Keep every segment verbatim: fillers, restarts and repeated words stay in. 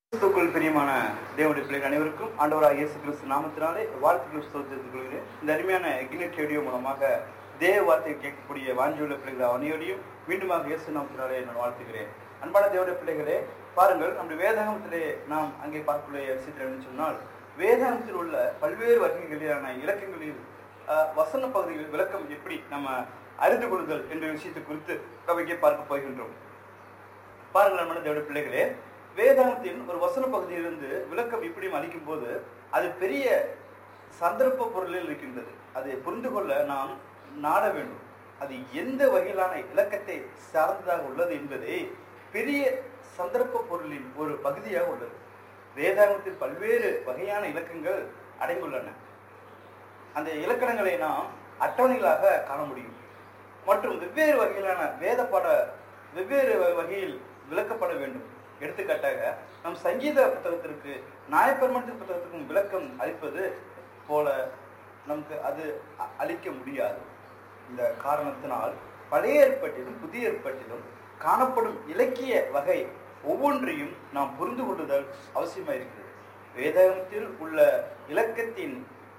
கிறிஸ்துவுக்குள் பிரியமான தேவனுடைய பிள்ளைகள் அனைவருக்கும் ஆண்டவராகிய இயேசு கிறிஸ்து நாமத்தினாலே வாழ்த்துக்கள் ஸ்தோத்திரத்துக் கொள்கிறேன். இந்த அருமையான இக்னிட் ரேடியோ மூலமாக தேவ வார்த்தையை கேட்கக்கூடிய வாஞ்சியுள்ள பிள்ளைகள் அனைவரையும் மீண்டுமாக இயேசு நாமத்தினாலே நான் வாழ்த்துகிறேன். அன்பான தேவனுடைய பிள்ளைகளே, பாருங்கள், நம்முடைய வேதாகமத்திலே நாம் அங்கே பார்க்கக்கூடிய விஷயத்தில் என்று சொன்னால், வேதாகமத்தில் உள்ள பல்வேறு வகைகளிலான இலக்கங்களில் வசன பகுதிகளில் விளக்கம் எப்படி நம்ம அறிந்து கொள்ளுதல் என்ற விஷயத்தை குறித்து கவிக்கே பார்க்க போகின்றோம். பாருங்கள் அன்பான தேவனுடைய பிள்ளைகளே, வேதாகமத்தின் ஒரு வசன பகுதியிலிருந்து விளக்கம் இப்படியும் அளிக்கும் போது அது பெரிய சந்தர்ப்ப பொருளில் இருக்கின்றது. அதை புரிந்து கொள்ள நாம் நாட வேண்டும். அது எந்த வகையிலான இலக்கத்தை சார்ந்ததாக உள்ளது என்பதை பெரிய சந்தர்ப்ப பொருளின் ஒரு பகுதியாக உள்ளது. வேதாகமத்தில் பல்வேறு வகையான இலக்கங்கள் அடங்கியுள்ளன. அந்த இலக்கணங்களை நாம் அட்டவணைகளாக காண முடியும். மற்றும் வெவ்வேறு வகையிலான வேத பாட வெவ்வேறு வகையில் விளக்கப்பட வேண்டும். எடுத்துக்காட்டாக, நம் சங்கீத புத்தகத்திற்கு நியாயப்பிரமாணத்தின் புத்தகத்திற்கும் விளக்கம் அளிப்பது போல நமக்கு அது அளிக்க முடியாது. இந்த காரணத்தினால் பழைய ஏற்பாட்டிலும் புதிய ஏற்பாட்டிலும் காணப்படும் இலக்கிய வகை ஒவ்வொன்றையும் நாம் புரிந்து கொள்ளுதல் அவசியமாயிருக்கிறது. வேதாகமத்தில் உள்ள இலக்கத்தின்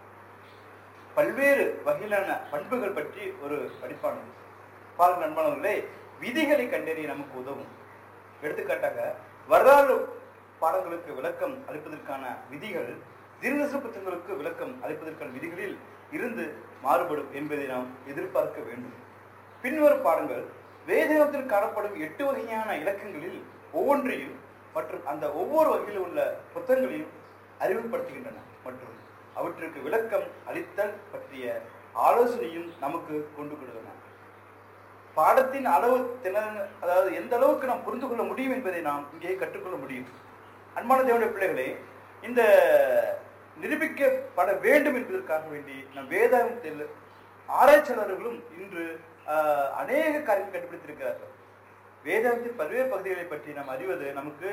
பல்வேறு வகையிலான பண்புகள் பற்றி ஒரு படிப்பானது. பாருங்கள் நண்பர்களே, விதிகளை கண்டறிய நமக்கு உதவும். எடுத்துக்காட்டாக, வரலாறு பாடங்களுக்கு விளக்கம் அளிப்பதற்கான விதிகள் தீர்க்கதரிசன புத்தகங்களுக்கு விளக்கம் அளிப்பதற்கான விதிகளில் இருந்து மாறுபடும் என்பதை நாம் எதிர்பார்க்க வேண்டும். பின்வரும் பாடங்கள் வேதாகமத்தில் காணப்படும் எட்டு வகையான இலக்கங்களில் ஒவ்வொன்றையும் மற்றும் அந்த ஒவ்வொரு வகையில் உள்ள புத்தகங்களையும் அறிமுகப்படுத்துகின்றன மற்றும் அவற்றுக்கு விளக்கம் அளித்தல் பற்றிய ஆலோசனையும் நமக்கு கொண்டு கொடுக்கின்றன. பாடத்தின் அளவு அதாவது எந்த அளவுக்கு நாம் புரிந்து கொள்ள முடியும் என்பதை நாம் இங்கே கற்றுக்கொள்ள முடியும். அன்பான தேவனுடைய பிள்ளைகளே, இந்த நிரூபிக்கப்பட வேண்டும் என்பதற்காக வேண்டி நம் வேதாகமத்தில் ஆராய்ச்சியாளர்களும் இன்று அநேக காரியங்கள் கண்டுபிடித்திருக்கிறார்கள். வேதாகமத்தின் பல்வேறு பகுதிகளை பற்றி நாம் அறிவது நமக்கு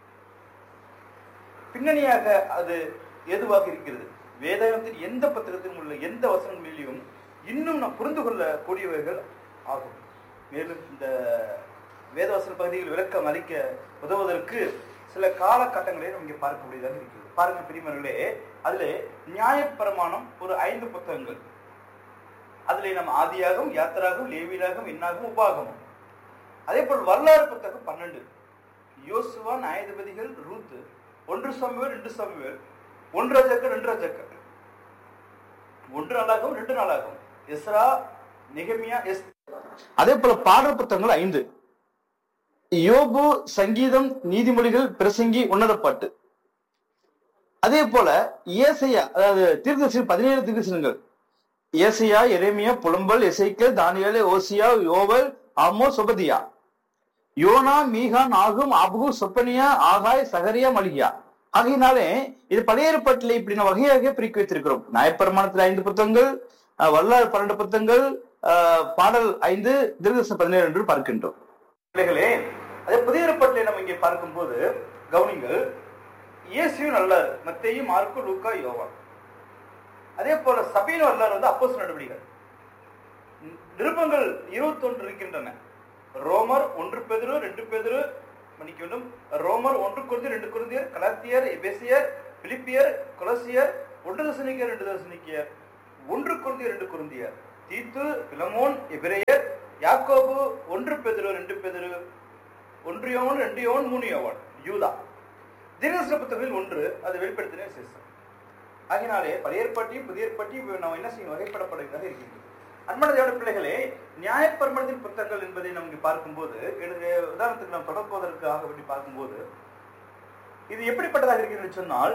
பின்னணியாக அது எதுவாக இருக்கிறது. வேதாகமத்தின் எந்த புத்தகத்திலும் உள்ள எந்த வசனங்களிலும் இன்னும் நாம் புரிந்து கொள்ளக்கூடியவர்கள் ஆகும். மேலும் இந்த வேதவசன பகுதியில் விளக்கம் அளிக்க உதவுவதற்கு சில காலகட்டங்களை நம்ம இங்கே பார்க்கக்கூடியதாக இருக்கிறது. பாருங்கள் பிரியமானவர்களே, அதுல நியாயப்பிரமாணம் ஒரு ஐந்து புத்தகங்கள். அதுல நம்ம ஆதியாகவும், யாத்திராகவும், லேவியராகவும், என்னாகவும், உபாகமும். அதே போல் வரலாறு புத்தகம் பன்னெண்டு. யோசுவா, நியாயாதிபதிகள், ரூத்து, ஒன்று சாமுவேல், ரெண்டு சாமுவேல், ஒன்று ராஜாக்கள், ரெண்டு ராஜாக்கள், ஒன்று நாளாகவும், ரெண்டு நாளாகவும், எஸ்ரா, நெகமியா, எஸ். அதே போல பாடல் புத்தகங்கள் ஐந்து. யோபு, சங்கீதம், நீதிமொழிகள், பிரசங்கி, உன்னத பாட்டு. அதே போல ஏசையா, அதாவது தீர்க்கதரிசனம் பதினேழு தீர்க்கதரிசனங்கள். ஏசையா, எரேமியா, புலம்பல், எசேக்கியேல், தானியேல், ஓசியா, யோவல், ஆமோஸ், ஒபதியா, யோனா, மீகா, நாகும், ஆபகு, சொப்பனியா, ஆகாய், சகரியா, மலிகியா. ஆகையினாலே இது பழைய ஏற்பாட்டிலே இப்படி நான் வகையாக பிரிக்க வைத்திருக்கிறோம். நியாயப்பிரமாணத்தில் ஐந்து புத்தகங்கள், வரலாறு பன்னெண்டு புத்தகங்கள், பாடல் ஐந்து, தீர்க்கதரிசனம் பதினேழு என்று பார்க்கின்றோம். பிள்ளைகளே, அதே புதிய ஏற்பாட்டிலே நம்ம இங்கே பார்க்கும் போது கவனிங்கள், இயேசுவின் வரலாறு மத்தேயு, மார்க்கு, லூக்கா, யோவான். அதே போல சபையின் வரலாறு வந்து அப்போஸ்தலர் நடவடிக்கைகள். நிருபங்கள் இருபத்தி ஒன்று இருக்கின்றன. ரோமர், ஒன்று பேதுரு, ரெண்டு பேதுரு, மன்னிக்க வேண்டும், ரோமர், ஒன்று கொரிந்தியர், ரெண்டு கொரிந்தியர், கலாத்தியர், எபேசியர், பிலிப்பியர், கொலோசியர், ஒன்று தெசலோனிக்கேயர், ரெண்டு தெசலோனிக்கேயர், ஒன்று கொரிந்தியர், ரெண்டு கொரிந்தியர், தீத்து, பிலமோன், எபிரேயர், யாக்கோபு, ஒன்று பேதுரு, ரெண்டு பேதுரு, ஒன்று யோவான், ரெண்டு யோவான், மூணு யோவான், யூதா. தீர்க்கதரிசன புத்தகங்களில் ஒன்று, அது வெளிப்படுத்தின விசேஷம். ஆகினாலே பழைய ஏற்பாட்டையும் புதிய ஏற்பாட்டையும் நாம் என்ன செய்யும் வகைப்படப்படுகிறதாக இருக்கின்றது. அன்பான தேவனுடைய பிள்ளைகளே, நியாயப்பிரமாணத்தின் புத்தகங்கள் என்பதை நம்ம இங்கே பார்க்கும்போது, உதாரணத்துக்கு நாம் தொடங்குவதற்காக வேண்டி பார்க்கும்போது இது எப்படிப்பட்டதாக இருக்கிறது சொன்னால்,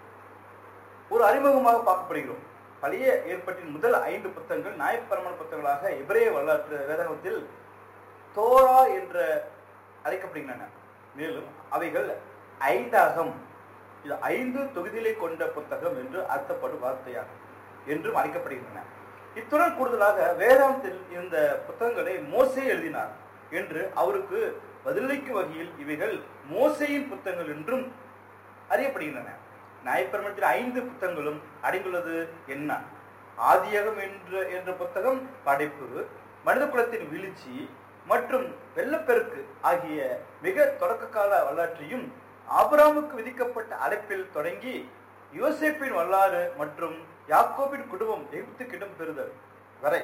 ஒரு அறிமுகமாக பார்க்கப்படுகிறோம். பழைய ஏற்பாட்டின் முதல் ஐந்து புத்தகங்கள் நியாயப்பிரமாண புத்தகங்களாக எபிரேய வரலாற்று வேதாகமத்தில் தோரா என்று அழைக்கப்படுகின்றன. மேலும் அவைகள் ஐந்தாகம், இது ஐந்து தொகுதிகளை கொண்ட புத்தகம் என்று அர்த்தப்படும் வார்த்தையாகும் என்றும் அழைக்கப்படுகின்றன. இத்துடன் கூடுதலாக வேதாகமத்தில் இந்த புத்தகங்களை மோசே எழுதினார் என்று அவருக்கு பதிலளிக்கும் வகையில் இவைகள் மோசேயின் புத்தகங்கள் என்றும் அறியப்படுகின்றன. நியாயப்பிரமாணத்தில் ஐந்து புத்தகங்களும் அடங்கியுள்ளது என்ன? ஆதியாகமம் என்ற என்ற புத்தகம் படைப்பு, மனித குலத்தின் வீழ்ச்சி மற்றும் வெள்ளப்பெருக்கு ஆகிய மிக தொடக்க கால வரலாற்றையும் ஆபிரகாமுக்கு விதிக்கப்பட்ட அழைப்பில் தொடங்கி யோசேப்பின் வரலாறு மற்றும் யாக்கோபின் குடும்பம் எகிப்துக்கு இடம் பெறுதல் வரை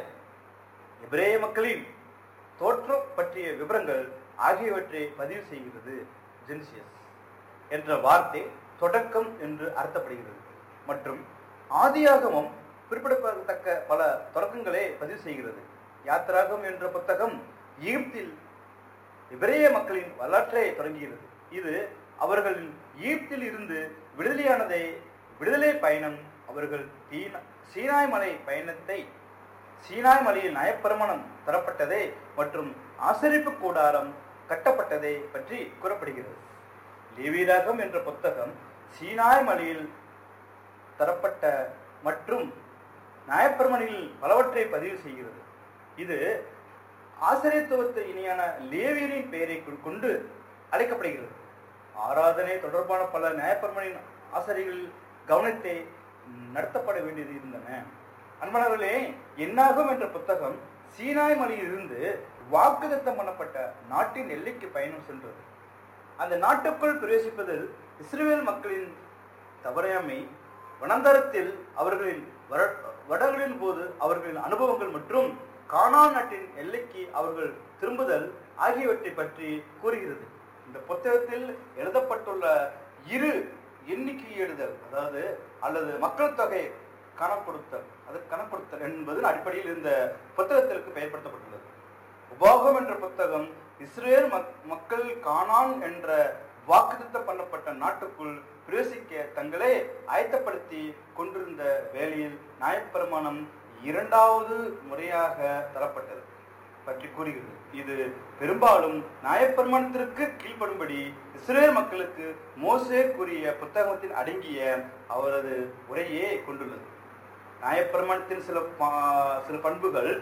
எபிரேய மக்களின் தோற்றம் பற்றிய விவரங்கள் ஆகியவற்றை பதிவு செய்கிறது. ஜெனிசியஸ் என்ற வார்த்தை தொடக்கம் என்று அர்த்தப்படுகிறது மற்றும் ஆதியாகமம் குறிப்பிடத்தக்க பல தொடக்கங்களை பதிவு செய்கிறது. யாத்திராகம் என்ற புத்தகம் எகிப்தில் எபிரேய மக்களின் வரலாற்றை தொடங்குகிறது. இது அவர்களின் எகிப்தில் இருந்து விடுதலையானதை, விடுதலை பயணம், அவர்கள் சீனாய் மலை பயணத்தை, சீனாய் மலையில் நியாயப்பிரமாணம் தரப்பட்டதை மற்றும் ஆசரிப்பு கூடாரம் கட்டப்பட்டதை பற்றி கூறப்படுகிறது. லேவியராகம் என்ற புத்தகம் சீனாய் மலையில் தரப்பட்ட மற்றும் நியாயப்பிரமாணத்தில் பலவற்றை பதிவு செய்கிறது. இது ஆசிரியத்துவத்தை இணையான லேவியரின் பெயரை கொண்டு அழைக்கப்படுகிறது. ஆராதனை தொடர்பான பல நியாயப்பிரமாணின் ஆசிரியர்கள் கவனத்தை நடத்தப்பட வேண்டியது இருந்தன. அன்பானவர்களே, என்னாகும் என்ற புத்தகம் சீனாய் மலையில் இருந்து வாக்குத்தத்தம் பண்ணப்பட்ட நாட்டின் எல்லைக்கு பயணம் சென்றது. அந்த நாட்டுக்குள் பிரவேசிப்பதில் இஸ்ரவேல் மக்களின் தவறாமை, வனாந்தரத்தில் அவர்களின் வடங்களின் போது அவர்களின் அனுபவங்கள் மற்றும் கானான் நாட்டின் எல்லைக்கு அவர்கள் திரும்புதல் ஆகியவற்றை பற்றி கூறுகிறது. இந்த புத்தகத்தில் எழுதப்பட்டுள்ள இரு எண்ணிக்கை எழுதல், அதாவது அல்லது மக்கள் தொகை கணக்கொடுத்தல், அது கணக்கொடுத்தல் என்பதன் அடிப்படையில் இந்த புத்தகத்திற்கு பெயர்படுத்தப்பட்டுள்ளது. உபாகம் என்ற புத்தகம் இஸ்ரேல் மக்கள் கானான் என்ற வாக்குத்தத்தம் பண்ணப்பட்ட நாட்டுக்குள் பிரவேசிக்க தங்களை ஆயத்தப்படுத்தி கொண்டிருந்த வேளையில் நியாயப்பிரமாணம் இரண்டாவது முறையாக தரப்பட்டது பற்றி கூறுகிறது. இது பெரும்பாலும் நியாயப்பிரமாணத்திற்கு கீழ்ப்படும்படி இஸ்ரேல் மக்களுக்கு மோசே கூறிய புத்தகத்தில் அடங்கிய அவரது உரையே கொண்டுள்ளது. நியாயப்பிரமாணத்தின் சில சில பண்புகள்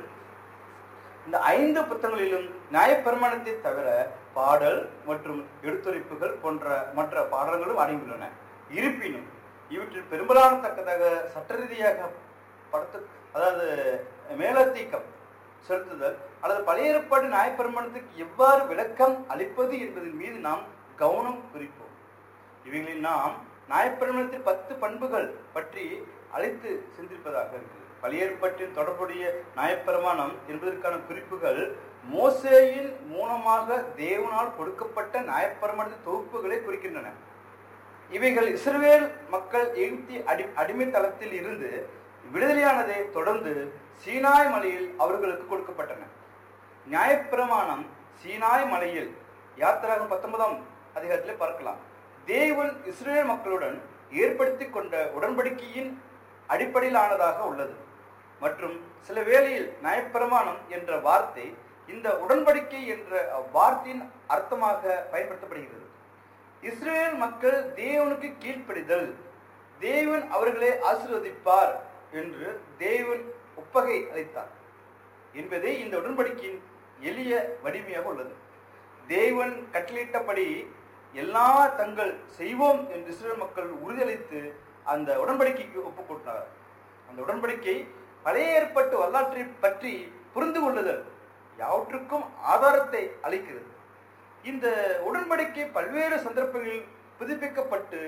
இந்த ஐந்து புத்தகங்களிலும் நியாயப்பிரமாணத்தை தவிர பாடல் மற்றும் எடுத்துரைப்புகள் போன்ற மற்ற பாடல்களும் அடங்கியுள்ளன. இருப்பினும் இவற்றில் பெரும்பாலான தக்கதாக சட்ட ரீதியாக படத்து அதாவது மேலத்தீக்கம் செலுத்துதல் அல்லது பழைய ஏற்பாடு நியாயப்பிரமாணத்துக்கு எவ்வாறு விளக்கம் அளிப்பது என்பதன் மீது நாம் கவனம் குறிப்போம். இவைகளில் நாம் நியாயப்பிரமாணத்தின் பத்து பண்புகள் பற்றி அழைத்து சிந்திப்பதாக இருக்குது. பழைய ஏற்பாட்டின் தொடர்புடைய நியாயப்பிரமாணம் என்பதற்கான குறிப்புகள் மோசேயின் மூலமாக தேவனால் கொடுக்கப்பட்ட நியாயப்பிரமாணத்தின் தொகுப்புகளை குறிக்கின்றன. இவைகள் இஸ்ரவேல் மக்கள் எகிப்திய அடி அடிமைத்தளத்தில் இருந்து விடுதலையானதை தொடர்ந்து சீனாய் மலையில் அவர்களுக்கு கொடுக்கப்பட்டன. நியாயப்பிரமாணம் சீனாய் மலையில் யாத்திராகம் பத்தொன்பதாம் அதிகாரத்திலே பார்க்கலாம். தேவன் இஸ்ரேல் மக்களுடன் ஏற்படுத்தி கொண்ட உடன்படிக்கையின் அடிப்படையிலானதாக உள்ளது மற்றும் சில வேளையில் நியாயப்பிரமாணம் என்ற வார்த்தை இந்த உடன்படிக்கை என்ற வார்த்தையின் அர்த்தமாக பயன்படுத்தப்படுகிறது. இஸ்ரேல் மக்கள் தேவனுக்கு கீழ்ப்படிதல், தேவன் அவர்களை ஆசீர்வதிப்பார் என்று தேவன் ஒப்பகை அளித்தார் என்பதே இந்த உடன்படிக்கையின் எளிய வடிமையாக உள்ளது. தேவன் கட்டளையிட்டபடி எல்லா தங்கள் செய்வோம் என்று இஸ்ரேல் மக்கள் உறுதியளித்து அந்த உடன்படிக்கைக்கு ஒப்புக்கொண்டார். அந்த உடன்படிக்கை பழைய ஏற்பாட்டு வரலாற்றை பற்றி புரிந்து கொள்ளுதல் யாவற்றுக்கும் ஆதாரத்தை அளிக்கிறது. இந்த உடன்படிக்கை பல்வேறு சந்தர்ப்பங்களில் புதுப்பிக்கப்பட்டு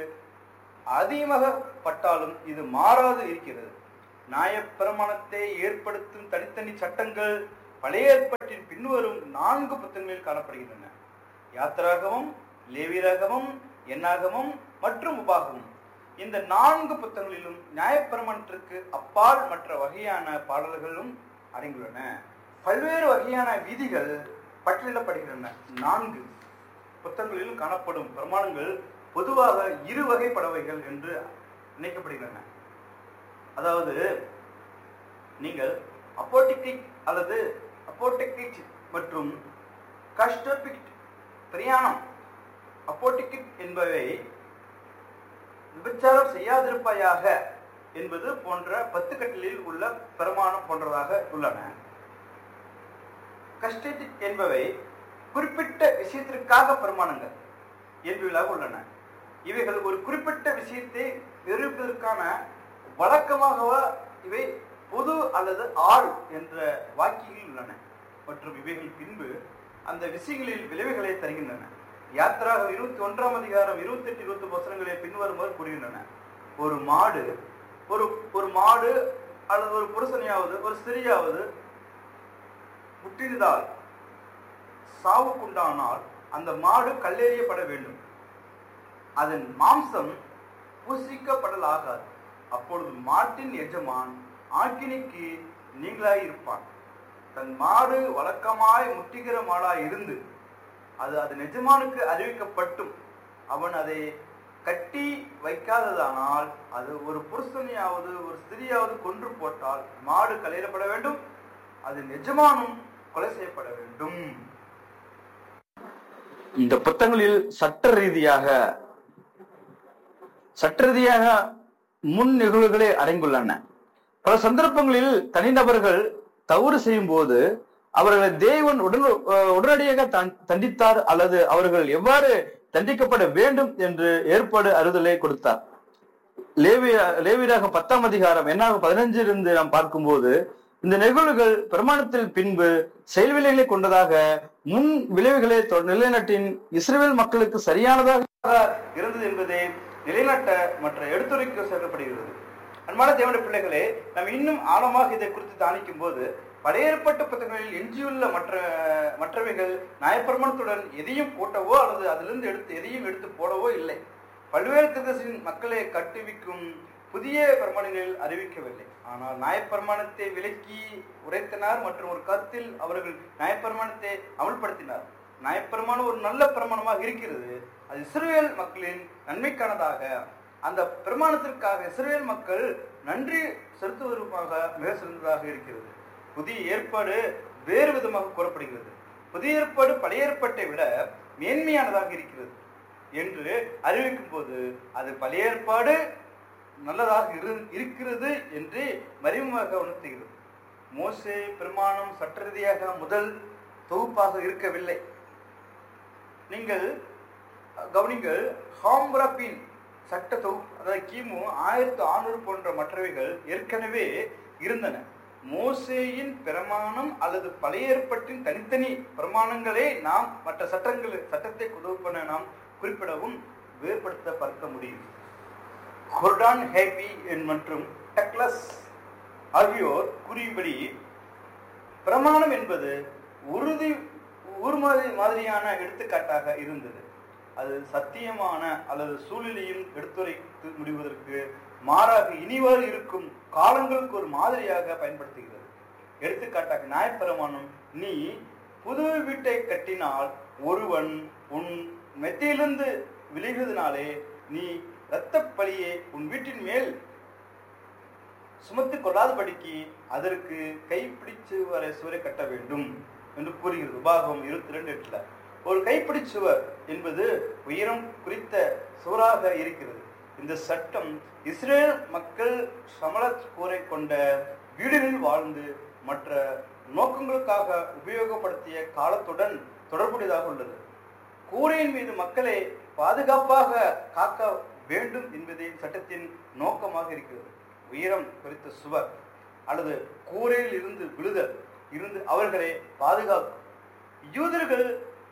அதிகமாகப்பட்டாலும் இது மாறாது இருக்கிறது. நியாயப்பிரமாணத்தை ஏற்படுத்தும் தனித்தனி சட்டங்கள் பழைய ஏற்பாட்டின் பின்வரும் நான்கு புத்தகங்களில் காணப்படுகின்றன. யாத்திராகமம், லேவியராகமம், என்னாகமம் மற்றும் உபாகமம். இந்த நான்கு புத்தகங்களிலும் நியாயப்பிரமாணத்திற்கு அப்பால் மற்ற வகையான பாடல்களும் அடங்கியுள்ளன. பல்வேறு வகையான விதிகள் பட்டியலிடப்படுகின்றன. நான்கு புத்தகங்களிலும் காணப்படும் பிரமாணங்கள் பொதுவாக இரு வகைப்படவைகள் என்று நினைக்கப்படுகின்றன. அதாவது நீங்கள் அப்போட்டிக் அல்லது அப்போட்டிக் மற்றும் கஷ்டபிக் பிரயாணம். அப்போட்டிக் என்பவை விபச்சாரம் செய்யாதிருப்பாயாக என்பது போன்ற பத்து கட்டளையில் உள்ள பிரமாணம் போன்றதாக உள்ளன. கஷ்டபிக் என்பவை குறிப்பிட்ட விஷயத்திற்காக பிரமாணங்கள் என்பவைகளாக உள்ளன. இவைகள் ஒரு குறிப்பிட்ட விஷயத்தை நிரூபிப்பதற்கான வழக்கமாக இவை பொது அல்லது ஆள் என்ற வாக்கியங்கள் உள்ளன மற்றும் இவைகள் பின்பு அந்த விஷயங்களில் விளைவுகளை தருகின்றன. யாத்திராக இருபத்தி ஒன்றாம் அதிகாரம் இருபத்தி எட்டு இருபத்தி வசனங்களை பின்வருமாறு கூறுகின்றன. ஒரு மாடு ஒரு ஒரு மாடு அல்லது ஒரு புருஷனையாவது ஒரு ஸ்திரியாவது முற்றினதால் சாவுக்குண்டானால் அந்த மாடு கல்லெறியப்பட வேண்டும். அதன் மாம்சம் புசிக்கப்படலாகாது. அப்பொழுது மாட்டின் எஜமான் ஆக்கினிக்கு நீங்களாய் இருப்பான். தன் மாடு வழக்கமாய் முற்றுகிற மாடாய் இருந்து அது அதன் எஜமானுக்கு அறிவிக்கப்பட்டும் அவன் அதை கட்டி வைக்காததானால் அது ஒரு புருஷனையாவது ஒரு ஸ்திரியாவது கொன்று போட்டால் மாடு கலையிடப்பட வேண்டும், அதன் எஜமானும் கொலை செய்யப்பட வேண்டும். இந்த புத்தகங்களில் சட்ட ரீதியாக சட்ட ரீதியாக முன் நிகழ்வுகளே அடங்கியுள்ளன. பல சந்தர்ப்பங்களில் தனிநபர்கள் தவறு செய்யும் போது அவர்களை தேவன் உடன் உடனடியாக தண்டித்தார் அல்லது அவர்கள் எவ்வாறு தண்டிக்கப்பட வேண்டும் என்று ஏற்பாடு அறிதலை கொடுத்தார். லேவிய லேவியராக பத்தாம் அதிகாரம் என்னாக பதினஞ்சிலிருந்து நாம் பார்க்கும்போது இந்த நிகழ்வுகள் பிரமாணத்தில் பின்பு செயல் விளைவுகளை கொண்டதாக முன் விளைவுகளை நிலைநாட்டின் இஸ்ரவேல் மக்களுக்கு சரியானதாக இருந்தது என்பதை நிலைநாட்ட மற்ற எடுத்துரைக்க சொல்லப்படுகிறது. அன்பான தேவனுடைய பிள்ளைகளே, நாம் இன்னும் ஆழமாக இதை குறித்து தியானிக்கும் போது பழைய ஏற்பாட்டு புத்தகங்களில் எஞ்சியுள்ள மற்ற மற்றவைகள் நியாயப்பிரமாணத்துடன் எதையும் கூட்டவோ அல்லது அதிலிருந்து எடுத்து எதையும் எடுத்து போடவோ இல்லை. பல்வேறு தீர்க்கதரிசிகளின் மக்களை கட்டுவிக்கும் புதிய பிரமாணங்களில் அறிவிக்கவில்லை. ஆனால் நியாயப்பிரமாணத்தை விலக்கி உரைத்தனர் மற்றும் ஒரு கருத்தில் அவர்கள் நியாயப்பிரமாணத்தை அமல்படுத்தினார். நியாயப்பிரமாணம் ஒரு நல்ல பிரமாணமாக இருக்கிறது. அது இஸ்ரவேல் மக்களின் நன்மைக்கானதாக, அந்த பிரமாணத்திற்காக இஸ்ரவேல் மக்கள் நன்றி செலுத்துவதற்காக மிக சிறந்ததாக இருக்கிறது. புதிய ஏற்பாடு வேறு விதமாக கூறப்படுகிறது. புதிய ஏற்பாடு பழைய ஏற்பாட்டை விட மேன்மையானதாக இருக்கிறது என்று அறிவிக்கும் போது அது பழைய ஏற்பாடு நல்லதாக இருக்கிறது என்று மறைமுகமாக உணர்த்துகிறது. மோசே பிரமாணம் சட்ட ரீதியாக முதல் தொகுப்பாக இருக்கவில்லை. நீங்கள் கவனிங்கள், ஹாம்ராபின் சட்ட தொகுப்பு, அதாவது கிமு ஆயிரத்தி ஆறுநூறு போன்ற மற்றவைகள் ஏற்கனவே இருந்தன. மோசேயின் பிரமாணம் அல்லது பழைய ஏற்பாட்டின் தனித்தனி பிரமாணங்களே நாம் மற்ற சட்டங்கள் சட்டத்தை உதவுப்பன நாம் குறிப்பிடவும் வேறுபடுத்த பார்க்க முடியும். ஹோர்டான் ஹேபி மற்றும் டக்ளஸ் ஆகியோர் கூறியபடி பிரமாணம் என்பது உறுதி ஒரு மாதிரியான எடுத்துக்காட்டாக இருந்தது. அது சத்தியமான அல்லது சூழ்நிலையும் எடுத்துரைத்து முடிவதற்கு மாறாக இனிவாறு இருக்கும் காலங்களுக்கு ஒரு மாதிரியாக பயன்படுத்துகிறது. எடுத்துக்காட்டாக நியாயப்பிரமாணம், நீ புது வீட்டை கட்டினால் ஒருவன் உன் மெத்தையிலிருந்து விலகுவதனாலே நீ இரத்த பழியை உன் வீட்டின் மேல் சுமத்து கொள்ளாதபடிக்கு அதற்கு கைப்பிடிச்சு வரை சுவரை கட்ட வேண்டும் என்று கூறுகிறது. உபாகமம் இருபத்தி ரெண்டு எட்டுல ஒரு கைப்பிடி சுவர் என்பது உயரம் குறித்த சுவராக இருக்கிறது. இந்த சட்டம் இஸ்ரேல் மக்கள் சமல கூரை கொண்ட வீடுகளில் வாழ்ந்து மற்ற நோக்கங்களுக்காக உபயோகப்படுத்திய காலத்துடன் தொடர்புடையதாக உள்ளது. கூரையின் மீது மக்களை பாதுகாப்பாக காக்க வேண்டும் என்பதே சட்டத்தின் நோக்கமாக இருக்கிறது. உயரம் குறித்த சுவர் அல்லது கூரையில் இருந்து விழுதல் இருந்து அவர்களை பாதுகாக்கும். யூதர்கள்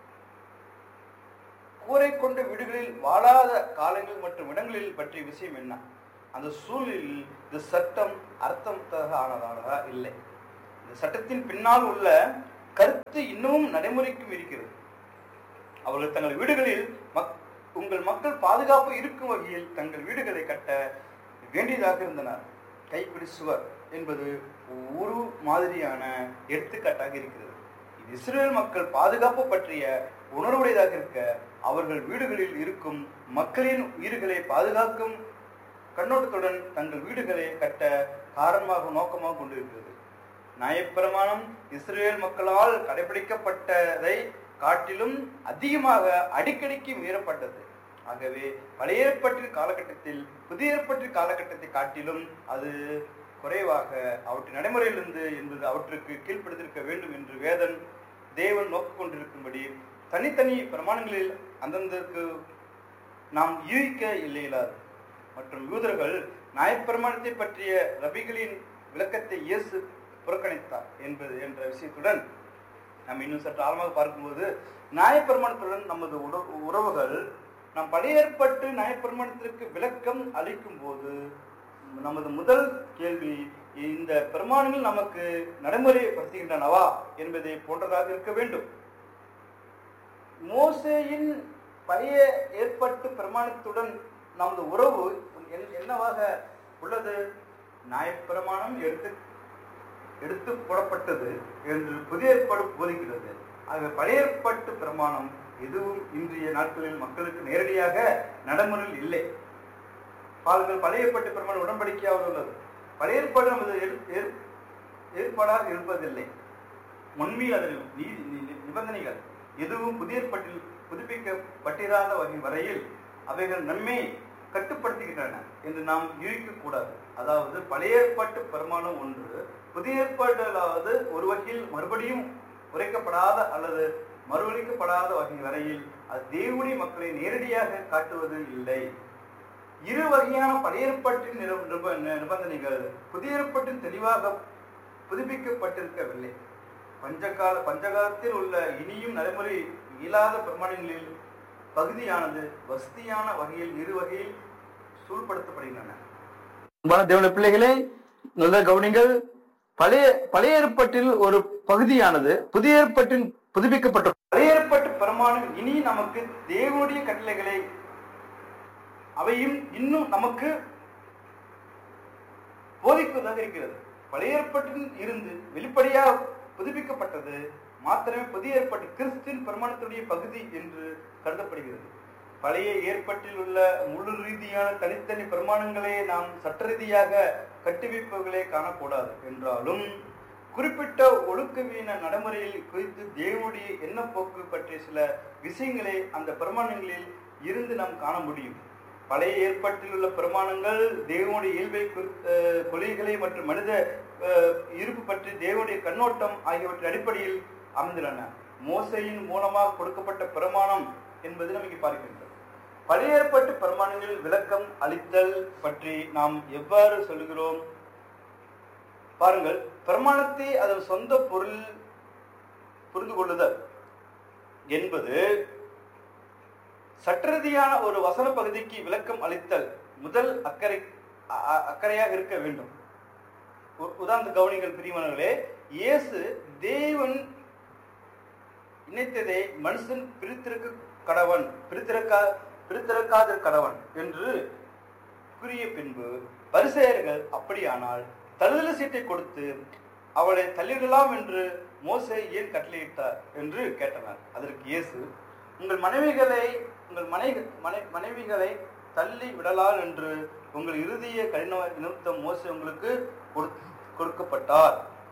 கூரை கொண்ட வீடுகளில் வாழாத காலங்கள் மற்றும் இடங்களில் பற்றிய விஷயம் என்ன? அந்த சூழலில் இந்த சட்டம் அர்த்தமாக ஆனதாக இல்லை. இந்த சட்டத்தின் பின்னால் உள்ள கருத்து இன்னமும் நடைமுறைக்கும் இருக்கிறது. அவர்கள் தங்கள் வீடுகளில் மக் உங்கள் மக்கள் பாதுகாப்பு இருக்கும் வகையில் தங்கள் வீடுகளை கட்ட வேண்டியதாக இருந்தனர். கைப்பிடி சுவர் என்பது ஒரு மாதிரியான எடுத்துக்காட்டாக இருக்கிறது. இது இஸ்ரேல் மக்கள் பாதுகாப்பு பற்றிய உணர்வுடையதாக இருக்க அவர்கள் வீடுகளில் இருக்கும் மக்களின் உயிர்களை பாதுகாக்கும் கண்ணோட்டத்துடன் தங்கள் வீடுகளை கட்ட காரணமாக நோக்கமாக கொண்டிருக்கிறது. நியாயப்பிரமாணம் இஸ்ரேல் மக்களால் கடைபிடிக்கப்பட்டதை காட்டிலும் அதிகமாக அடிக்கடிக்கு மீறப்பட்டது. ஆகவே பழைய ஏற்பாட்டின் காலகட்டத்தில் புதிய ஏற்பாட்டின் காலகட்டத்தை காட்டிலும் அது குறைவாக அவற்றின் நடைமுறையிலிருந்து என்பது அவற்றுக்கு கீழ்ப்படுத்திருக்க வேண்டும் என்று வேதன் தேவன் நோக்கிக் கொண்டிருக்கும்படி தனித்தனி பிரமாணங்களில் அந்தந்தற்கு நாம் யூகிக்க இல்லையிலாது. மற்றும் யூதர்கள் நியாயப்பிரமாணத்தை பற்றிய ரபிகளின் விளக்கத்தை இயேசு புறக்கணித்தார் என்பது என்ற விஷயத்துடன் நாம் இன்னும் சற்று ஆழமாக பார்க்கும்போது நியாயப்பிரமாணத்துடன் நமது உறவுகள் நாம் பழைய ஏற்பட்டு நியாயப்பிரமாணத்திற்கு விளக்கம் அளிக்கும் போது நமது முதல் கேள்வி, இந்த பிரமாணங்கள் நமக்கு நடைமுறைப்படுத்துகின்றனவா என்பதை போன்றதாக இருக்க வேண்டும். மோசேயின் பழைய ஏற்பட்டு பிரமாணத்துடன் நமது உறவு என்னவாக உள்ளது? நியாயப்பிரமாணம் எடுத்து எடுத்து போடப்பட்டது என்று புதிய ஏற்பாடு போதிக்கிறது. ஆக பழைய ஏற்பாட்டு பிரமாணம் எதுவும் இன்றைய நாட்களில் மக்களுக்கு நேரடியாக நடைமுறையில் இல்லை. பாருங்கள், பழைய ஏற்பாட்டு பிரமாணம் உடன்படிக்கையாக உள்ளது. பழைய ஏற்பாடு நமது ஏற்பாடாக இருப்பதில்லை. உண்மையில் அதில் நிபந்தனைகள் எதுவும் புதிய ஏற்பாட்டில் புதுப்பிக்கப்பட்டிராத வகை வரையில் அவைகள் நம்மை கட்டுப்படுத்துகின்றன என்று நாம் யூகிக்க கூடாது. அதாவது பழைய ஏற்பாட்டு பிரமாணம் ஒன்று, புதிய ஏற்பாடுகளாவது ஒரு வகையில் மறுபடியும் உரைக்கப்படாத அல்லது மறுவளிக்கப்படாத வகை வரையில் அது தேவனுடைய மக்களை நேரடியாக காட்டுவது இல்லை. இரு வகையான பழைய ஏற்பாட்டின் நிபந்தனைகள் புதிய ஏற்பாட்டில் தெளிவாக புதுப்பிக்கப்பட்டிருக்கவில்லை. பஞ்சகால பஞ்சகாலத்தில் உள்ள இனியும் நடைமுறை இயலாத பிரமாணங்களில் பகுதியானது வசதியான வகையில் இரு வகையில் சூழ்படுத்தப்படுகின்றன. தேவனுடைய பிள்ளைகளே, நல்ல கவனிங்கள். பழைய பழைய ஏற்பாட்டில் ஒரு பகுதியானது புதிய ஏற்பாட்டின் புதுப்பிக்கப்பட்ட பழைய ஏற்பாட்டு பிரமாணம் இனி நமக்கு தேவனுடைய கட்டளைகளை அவையும் இன்னும் நமக்கு போதிப்பதாக இருக்கிறது. பழைய ஏற்பாட்டில் இருந்து வெளிப்படையாக புதுப்பிக்கப்பட்டது மாத்திரமே புதிய ஏற்பாட்டு கிறிஸ்துவின் பிரமாணத்துடைய பகுதி என்று கருதப்படுகிறது. பழைய ஏற்பாட்டில் உள்ள முழு ரீதியான தனித்தனி பிரமாணங்களே நாம் சட்ட ரீதியாக கட்டுவிப்புகளே காணக்கூடாது என்றாலும் குறிப்பிட்ட ஒழுக்கவீன நடைமுறையில் குறித்து தேவனுடைய எண்ண போக்கு பற்றிய சில விஷயங்களை அந்த பிரமாணங்களில் இருந்து நாம் காண முடியும். பழைய ஏற்பாட்டில் உள்ள பிரமாணங்கள் தேவனுடைய இயல்பை கொள்கைகளை மற்றும் மனித இருப்பு பற்றி தேவனுடைய கண்ணோட்டம் ஆகியவற்றின் அடிப்படையில் அமைந்துள்ளன. மோசையின் மூலமாக கொடுக்கப்பட்ட பிரமாணம் என்பது நமக்கு பார்க்கின்றோம். பழைய ஏற்பாட்டு பிரமாணங்கள் விளக்கம் அளித்தல் பற்றி நாம் எவ்வாறு சொல்கிறோம்? பாருங்கள், பிரமாணத்தை அதன் சொந்த பொருள் புரிந்து கொள்ளுதல் என்பது சட்டரீதியான ஒரு வசன பகுதிக்கு விளக்கம் அளித்தல் முதல் அக்கறை அக்கறையாக இருக்க வேண்டும். உதாரண கவனிகள் பிரியமானவர்களே, இயேசு தேவன் இணைத்ததை மனுஷன் பிரித்திருக்க கடவன் பிரித்திருக்கா பிரித்திருக்காத கடவன் என்று கூறிய பின்பு பரிசேயர்கள் அப்படியானால் தழுதல் சீட்டை கொடுத்து அவளை தள்ளிவிடலாம் என்று மோசே ஏன் கட்டளையிட்டார் என்று கேட்டனர். அதற்கு இயேசு, உங்கள் மனைவிகளை உங்கள் மனை மனை மனைவிகளை தள்ளி விடலாம் என்று உங்கள் இறுதிய கடின நிமித்தம் மோசே உங்களுக்கு கொடுக்கப்பட்டார்.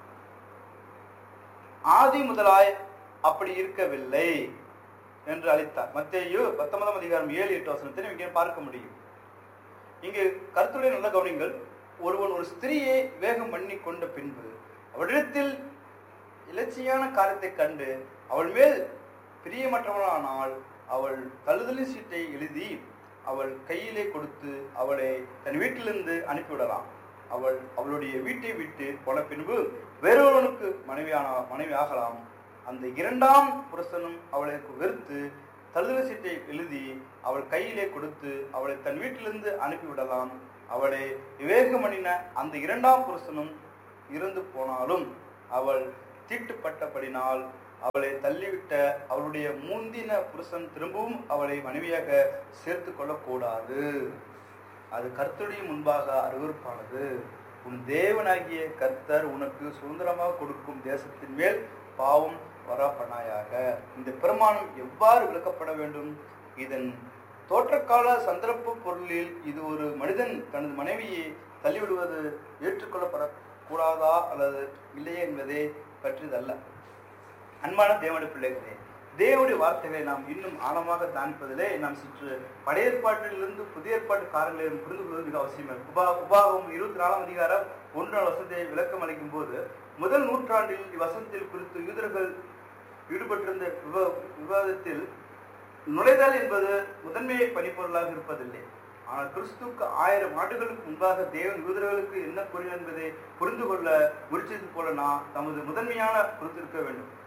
ஆதி முதலாய் அப்படி இருக்கவில்லை என்று அளித்தார். மத்தேயு பத்தொன்பதாம் அதிகாரம் ஏழு எட்டு வசனத்தை இங்கே பார்க்க முடியும். இங்கு கருத்துடைய நல்ல கவனிங்கள். ஒருவன் ஒரு ஸ்திரீயை வேகம் பண்ணி கொண்ட பின்பு அவளிடத்தில் இலட்சியான காரியத்தை கண்டு அவள் மேல் பிரியமற்றவளானால் அவள் தள்ளுதலின் சீட்டை எழுதி அவள் கையிலே கொடுத்து அவளை தன் வீட்டிலிருந்து அனுப்பிவிடலாம். அவள் அவளுடைய வீட்டை விட்டு போன பின்பு வேறொருவனுக்கு மனைவியான மனைவி ஆகலாம். அந்த இரண்டாம் புருஷனும் அவளுக்கு வெறுத்து தள்ளுதல் சீட்டை எழுதி அவள் கையிலே கொடுத்து அவளை தன் வீட்டிலிருந்து அனுப்பிவிடலாம். அவளை விவேகம் பண்ணின அந்த இரண்டாம் புருஷனும் இருந்து போனாலும் அவள் தீட்டுப்பட்டபடினால் அவளை தள்ளிவிட்ட அவளுடைய முந்தின புருஷன் திரும்பவும் அவளை மனைவியாக சேர்த்து கொள்ளக்கூடாது. அது கர்த்தருடைய முன்பாக அருவருப்பானது. உன் தேவனாகிய கர்த்தர் உனக்கு சுதந்திரமாக கொடுக்கும் தேசத்தின் மேல் பாவம் வராப்பனாயாக. இந்த பிரமாணம் எவ்வாறு விளக்கப்பட வேண்டும்? இதன் தோற்றக்கால சந்தர்ப்ப பொருளில் இது ஒரு மனிதன் தனது மனைவியை தள்ளிவிடுவது ஏற்றுக்கொள்ளப்படக்கூடாதா அல்லது இல்லையே என்பதை பற்றியதல்ல. அன்பான தேவனுடைய பிள்ளைகளே, தேவனுடைய வார்த்தைகளை நாம் இன்னும் ஆழமாக தியானிப்பதிலே நாம் சற்று பழைய ஏற்பாட்டிலிருந்து புதிய ஏற்பாட்டு காரணங்களை புரிந்து கொள்வது மிக அவசியம். உபா உபாகம் இருபத்தி நாலாம் அதிகாரம் ஒன்றாம் வசனத்தை விளக்கம் அளிக்கும் போது முதல் நூற்றாண்டில் இவ்வசனத்தில் குறித்து யூதர்கள் ஈடுபட்டிருந்த விவா விவாதத்தில் நுழைதல் என்பது முதன்மையை பணிப்பொருளாக இருப்பதில்லை. ஆனால் கிறிஸ்துவுக்கு ஆயிரம் ஆண்டுகளுக்கு முன்பாக தேவன் யூதர்களுக்கு என்ன கூறினார் என்பதை புரிந்து கொள்ள முயற்சித்து போல நான் தமது முதன்மையான குறித்திருக்க வேண்டும்.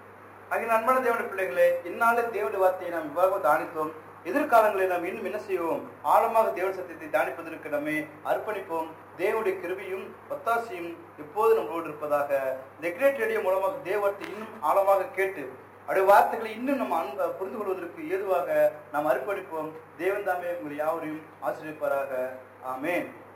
ஆகிய அன்பான தேவனுடைய பிள்ளைகளே, இந்நாள தேவனுடைய வார்த்தையை நாம் இவ்வாறு தானித்தோம். எதிர்காலங்களில் நாம் இன்னும் என்ன செய்வோம்? ஆழமாக தேவ சத்தியத்தை தியானிப்பதற்கு நம்மை அர்ப்பணிப்போம். தேவனுடைய கிருபையும் ஒத்தாசையும் எப்போது நம்மளோடு இருப்பதாக. இந்த கிரேட் ரேடியோ மூலமாக தேவத்தை இன்னும் ஆழமாக கேட்டு அவருடைய வார்த்தைகளை இன்னும் நம்ம அன்ப புரிந்து கொள்வதற்கு ஏதுவாக நாம் அர்ப்பணிப்போம். தேவன் தாமே உங்களை யாவரையும் ஆசீர்வதிப்பாராக. ஆமென்.